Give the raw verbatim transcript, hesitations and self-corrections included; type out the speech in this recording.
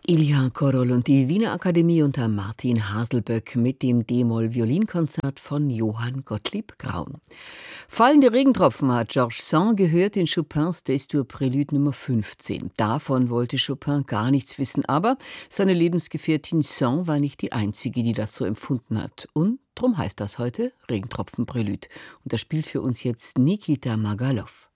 Ilja Korol und die Wiener Akademie unter Martin Haselböck mit dem D-Moll-Violinkonzert von Johann Gottlieb Graun. Fallende Regentropfen hat Georges Sand gehört in Chopins Destur Prélude Nummer fünfzehn. Davon wollte Chopin gar nichts wissen, aber seine Lebensgefährtin Sand war nicht die einzige, die das so empfunden hat. Und drum heißt das heute Regentropfen Prélude. Und das spielt für uns jetzt Nikita Magalov.